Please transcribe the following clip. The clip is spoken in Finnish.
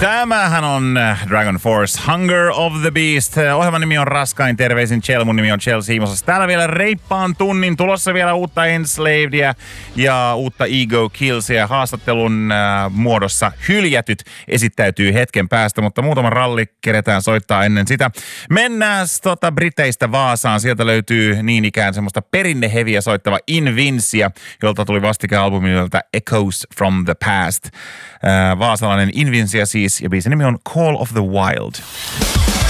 Tämähän on Dragon Force Hunger of the Beast. Ohjelman nimi on Raskain terveisin Chell. Mun nimi on Chell Siimosas. Täällä vielä reippaan tunnin. Tulossa vielä uutta Enslavedia ja uutta Ego Killsia. Haastattelun muodossa Hyljätyt esittäytyy hetken päästä, mutta muutama ralli keretään soittaa ennen sitä. Mennään Briteistä Vaasaan. Sieltä löytyy niin ikään semmoista perinneheviä soittava Invincia, jolta tuli vastikään albumilta Echoes from the Past. Vaasalainen Invincia siis, ja biisin nimi on Call of the Wild.